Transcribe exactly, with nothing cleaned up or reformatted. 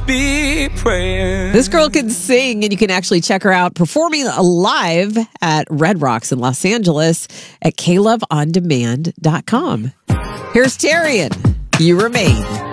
be praying. This girl can sing, and you can actually check her out performing live at Red Rocks in Los Angeles at k love on demand dot com. Here's Tarian. You Remain.